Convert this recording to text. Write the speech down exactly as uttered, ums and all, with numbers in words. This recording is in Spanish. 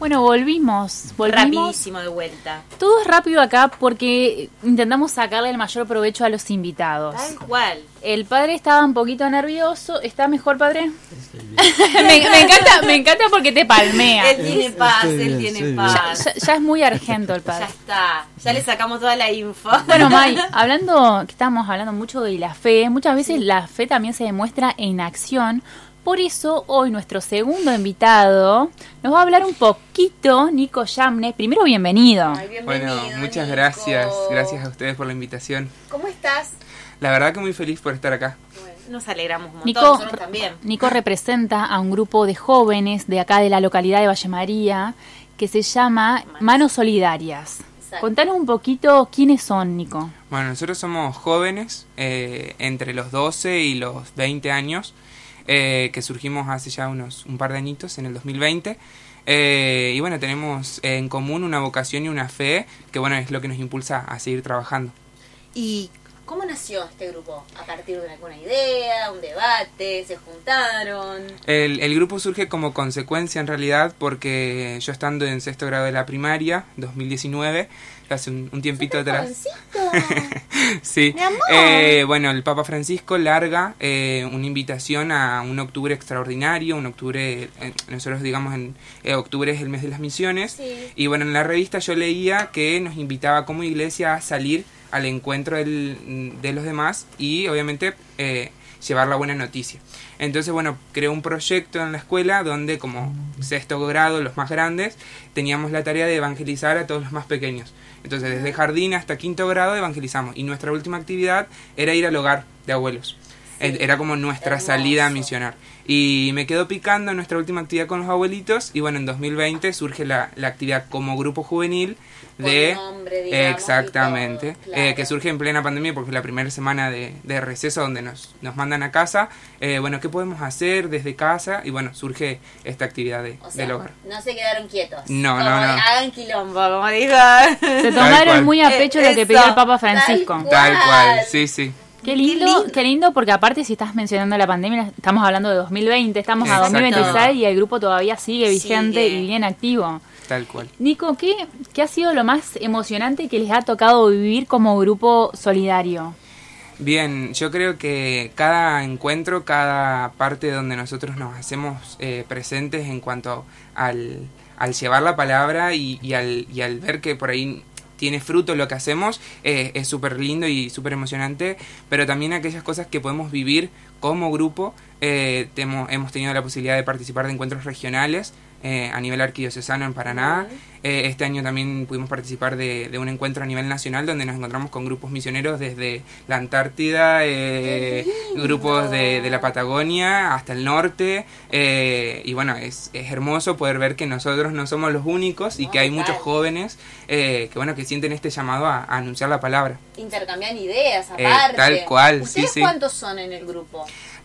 Bueno, volvimos, volvimos. Rapidísimo de vuelta. Todo es rápido acá porque intentamos sacarle el mayor provecho a los invitados. Tal cual. El padre estaba un poquito nervioso. ¿Está mejor, padre? me, me encanta, me encanta porque te palmea. Él tiene paz, él tiene paz. Ya, ya, ya es muy argento el padre. Ya está, ya le sacamos toda la info. Bueno, May, hablando, que estábamos hablando mucho de la fe, muchas veces sí. La fe también se demuestra en acción. Por eso hoy nuestro segundo invitado nos va a hablar un poquito, Nico Yamnes. Primero, bienvenido. Ay, bienvenido. Bueno, muchas Nico. gracias. Gracias a ustedes por la invitación. ¿Cómo estás? La verdad que muy feliz por estar acá. Bueno, nos alegramos un montón, Nico, nosotros también. Nico representa a un grupo de jóvenes de acá de la localidad de Valle María que se llama Manos Solidarias. Exacto. Contanos un poquito quiénes son, Nico. Bueno, nosotros somos jóvenes eh, entre los doce y los veinte años. Eh, que surgimos hace ya unos un par de añitos, en el dos mil veinte, eh, y bueno, tenemos en común una vocación y una fe que bueno, es lo que nos impulsa a seguir trabajando. ¿Y cómo nació este grupo? ¿A partir de alguna idea, un debate, se juntaron? El, el grupo surge como consecuencia en realidad porque yo estando en sexto grado de la primaria, dos mil diecinueve, hace un, un tiempito atrás. Sí. Mi amor. Eh, bueno, el Papa Francisco larga eh, una invitación a un octubre extraordinario, un octubre, eh, nosotros digamos en eh, octubre es el mes de las misiones, Sí. y bueno, en la revista yo leía que nos invitaba como iglesia a salir al encuentro del, de los demás y obviamente eh, llevar la buena noticia. Entonces, bueno, creé un proyecto en la escuela donde como sexto grado, los más grandes, teníamos la tarea de evangelizar a todos los más pequeños. Entonces, desde jardín hasta quinto grado evangelizamos. Y nuestra última actividad era ir al hogar de abuelos. Sí. Era como nuestra Hermoso. salida a misionar. Y me quedó picando nuestra última actividad con los abuelitos. Y bueno, en dos mil veinte surge la, la actividad como grupo juvenil de... nombre, digamos, exactamente. Todo, claro. eh, que surge en plena pandemia porque es la primera semana de, de receso donde nos, nos mandan a casa. Eh, bueno, ¿qué podemos hacer desde casa? Y bueno, surge esta actividad de, o sea, del hogar. No se quedaron quietos. No, como no, no. Hagan quilombo, como dijo. Se tomaron muy a pecho Eh, lo que eso, pidió el Papa Francisco. Tal Tal cual, sí, sí. Qué lindo, qué lindo, qué lindo, porque aparte si estás mencionando la pandemia, estamos hablando de dos mil veinte, estamos a dos mil veintiséis y el grupo todavía sigue vigente Sigue. y bien activo. Tal cual. Nico, ¿qué, ¿qué ha sido lo más emocionante que les ha tocado vivir como grupo solidario? Bien, yo creo que cada encuentro, cada parte donde nosotros nos hacemos eh, presentes en cuanto al, al llevar la palabra y, y, al, y al ver que por ahí tiene fruto lo que hacemos, eh, es súper lindo y súper emocionante, pero también aquellas cosas que podemos vivir como grupo. Eh, temo, hemos tenido la posibilidad de participar de encuentros regionales eh, a nivel arquidiocesano en Paraná. Eh, este año también pudimos participar de, de un encuentro a nivel nacional donde nos encontramos con grupos misioneros desde la Antártida, eh, grupos de, de la Patagonia hasta el norte, eh, y bueno, es, es hermoso poder ver que nosotros no somos los únicos y No, que hay total. muchos jóvenes eh, que bueno que sienten este llamado a, a anunciar la palabra. Intercambian ideas, Eh, aparte. tal cual, ¿Ustedes sí, sí. cuántos son en el grupo?